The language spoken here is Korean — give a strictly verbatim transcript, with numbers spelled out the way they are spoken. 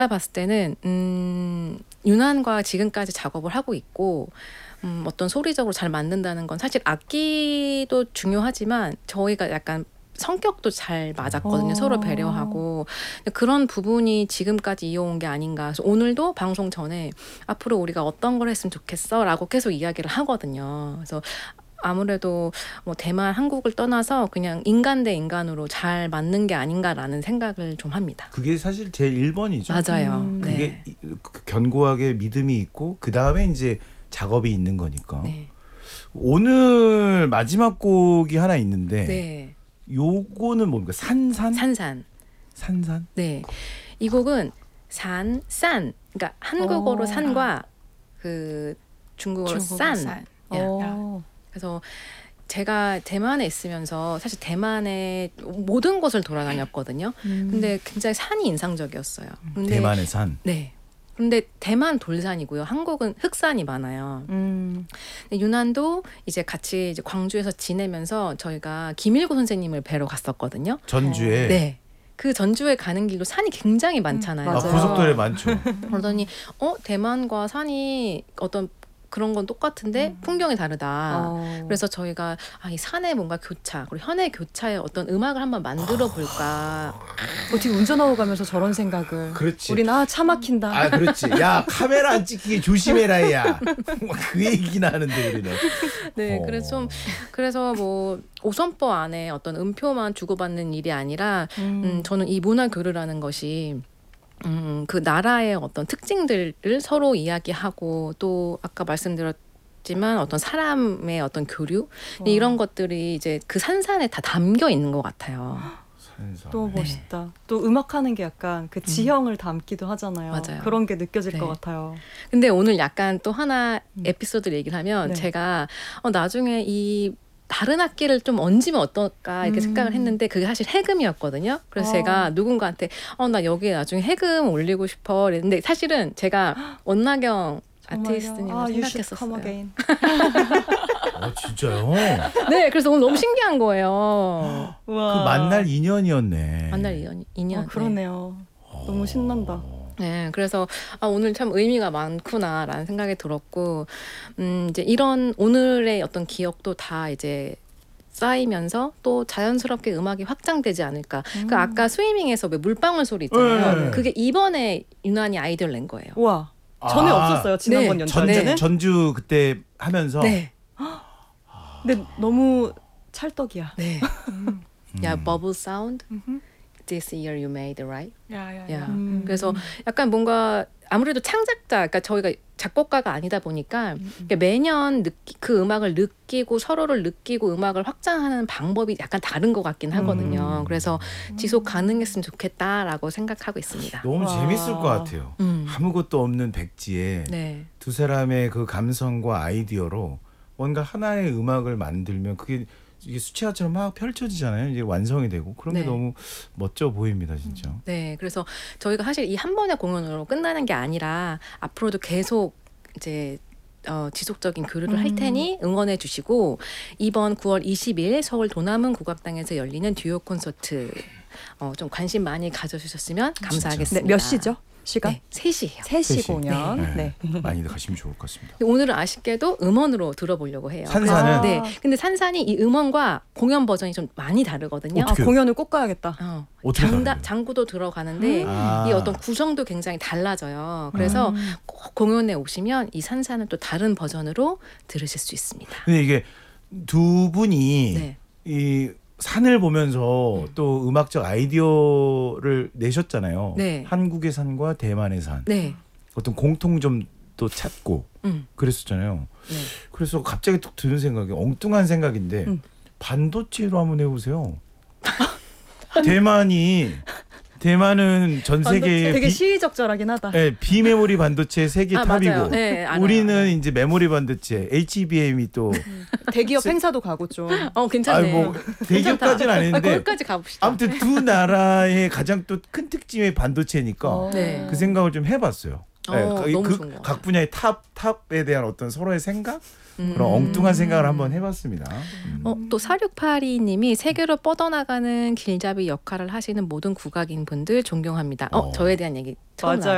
봤을 때는 음, 유난과 지금까지 작업을 하고 있고 음, 어떤 소리적으로 잘 맞는다는 건 사실 악기도 중요하지만 저희가 약간 성격도 잘 맞았거든요. 어. 서로 배려하고 그런 부분이 지금까지 이어온 게 아닌가. 그래서 오늘도 방송 전에 앞으로 우리가 어떤 걸 했으면 좋겠어라고 계속 이야기를 하거든요. 그래서 아무래도 뭐 대만, 한국을 떠나서 그냥 인간 대 인간으로 잘 맞는 게 아닌가라는 생각을 좀 합니다. 그게 사실 제일 일 번이죠. 맞아요. 음. 네. 그게 견고하게 믿음이 있고 그 다음에 이제 작업이 있는 거니까. 네. 오늘 마지막 곡이 하나 있는데 네. 요거는 뭡니까? 산산? 산산. 산산? 네. 이 곡은 산, 산. 그러니까 한국어로 어. 산과 그 중국어로 중국어 산. 산. 어. 그래서 제가 대만에 있으면서 사실 대만의 모든 곳을 돌아다녔거든요. 음. 근데 굉장히 산이 인상적이었어요. 근데 대만의 산. 네. 근데 대만 돌산이고요. 한국은 흑산이 많아요. 음. 근데 유난도 이제 같이 이제 광주에서 지내면서 저희가 김일구 선생님을 뵈러 갔었거든요. 전주에. 네. 그 전주에 가는 길도 산이 굉장히 많잖아요. 아, 맞아요. 고속도로에 많죠. 그러더니 어 대만과 산이 어떤 그런 건 똑같은데 풍경이 다르다. 어. 그래서 저희가 아, 이 산의 뭔가 교차 그리고 현의 교차의 어떤 음악을 한번 만들어 볼까. 어떻게 운전하고 가면서 저런 생각을. 그렇지. 우린 아 차 막힌다. 아, 그렇지. 야, 카메라 안 찍히게 조심해라, 야. 그 얘기나 하는데 우리는. 네, 어. 그래서 좀 그래서 뭐 오선법 안에 어떤 음표만 주고받는 일이 아니라 음. 음, 저는 이 문화 교류라는 것이 음, 그 나라의 어떤 특징들을 서로 이야기하고 또 아까 말씀드렸지만 어떤 사람의 어떤 교류 어. 이런 것들이 이제 그 산산에 다 담겨 있는 것 같아요. 산산. 또 네. 멋있다. 또 음악하는 게 약간 그 지형을 담기도 하잖아요. 맞아요. 그런 게 느껴질 네. 것 같아요. 근데 오늘 약간 또 하나 음. 에피소드를 얘기를 하면 네. 제가 어, 나중에 이 다른 악기를 좀 얹으면 어떨까 이렇게 음. 생각을 했는데 그게 사실 해금이었거든요. 그래서 어. 제가 누군가한테 어, 나 여기에 나중에 해금 올리고 싶어 이랬는데 사실은 제가 원나경 아티스트님을 아, you should come 생각했었어요. again. 어, 진짜요? 네, 그래서 오늘 너무 신기한 거예요. 그 우와. 만날 인연이었네. 만날 인연. 인연. 어, 그러네요. 너무 신난다. 네, 그래서 아, 오늘 참 의미가 많구나라는 생각이 들었고, 음, 이제 이런 오늘의 어떤 기억도 다 이제 쌓이면서 또 자연스럽게 음악이 확장되지 않을까. 음. 그 아까 스위밍에서 왜 물방울 소리 있잖아요. 네. 그게 이번에 유난히 아이디어를 낸 거예요. 우와. 전에 아, 없었어요. 지난번 네, 연주할 전주, 때는. 전주 그때 하면서. 네, 근데 너무 찰떡이야. 네. 음. 야, bubble sound. 음흠. This year you made, right? 야, 야, 야. 야. 음. 그래서 약간 뭔가 아무래도 창작자, 그러니까 저희가 작곡가가 아니다 보니까 그러니까 매년 느끼, 그 음악을 느끼고 서로를 느끼고 음악을 확장하는 방법이 약간 다른 것 같긴 하거든요. 음. 그래서 지속 가능했으면 좋겠다라고 생각하고 있습니다. 너무 와. 재밌을 것 같아요. 음. 아무것도 없는 백지에 네, 두 사람의 그 감성과 아이디어로 뭔가 하나의 음악을 만들면 그게 이게 수채화처럼 막 펼쳐지잖아요. 이제 완성이 되고 그런 게 네. 너무 멋져 보입니다, 진짜. 네. 그래서 저희가 사실 이 한 번의 공연으로 끝나는 게 아니라 앞으로도 계속 이제 어, 지속적인 교류를 할 음. 테니 응원해 주시고 이번 구월 이십일 서울 도남은 국악당에서 열리는 듀오 콘서트 어, 좀 관심 많이 가져주셨으면 감사하겠습니다. 네, 몇 시죠? 시간? 네, 세 시예요. 세 시 세 시. 공연. 네. 네. 많이들 가시면 좋을 것 같습니다. 오늘은 아쉽게도 음원으로 들어보려고 해요. 산산은? 아. 네. 근데 산산이 이 음원과 공연 버전이 좀 많이 다르거든요. 아, 어떻게요? 공연을 꼭 가야겠다. 어, 어떻게 장다, 다르게요? 장구도 들어가는데 아. 이 어떤 구성도 굉장히 달라져요. 그래서 음. 꼭 공연에 오시면 이 산산은 또 다른 버전으로 들으실 수 있습니다. 근데 이게 두 분이 네. 이 산을 보면서 또 음악적 아이디어를 내셨잖아요. 네. 한국의 산과 대만의 산. 네. 어떤 공통점도 찾고 음. 그랬었잖아요. 네. 그래서 갑자기 툭 드는 생각이 엉뚱한 생각인데 음. 반도체로 한번 해보세요. 대만이 대만은 전 세계의 되게 비, 시의적절하긴 하다. 네, 비메모리 반도체 세계 아, 탑이고 맞아요. 네, 알아요. 우리는 이제 메모리 반도체 에이치비엠이 또 대기업 행사도 가고 좀. 어, 괜찮네. 아니 뭐 대기업까지는 아, 아닌데 거기까지 가봅시다. 아무튼 두 나라의 가장 또 큰 특징의 반도체니까 어. 네. 그 생각을 좀 해봤어요. 어, 네, 너무 그, 좋은 것 각 분야의 탑 탑에 대한 어떤 서로의 생각 음. 그런 엉뚱한 생각을 한번 해봤습니다. 음. 어, 또 사육팔이 님이 세계로 뻗어나가는 길잡이 역할을 하시는 모든 국악인 분들 존경합니다. 어, 어. 저에 대한 얘기 처음 맞아요.